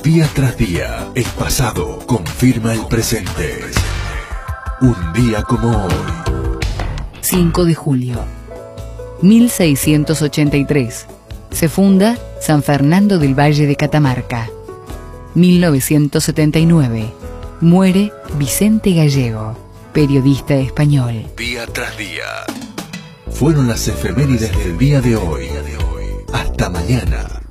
Día tras día, el pasado confirma el presente. Un día como hoy. 5 de julio, 1683. Se funda San Fernando del Valle de Catamarca. 1979. Muere Vicente Gallego, periodista español. Día tras día. Fueron las efemérides del día de hoy. Hasta mañana.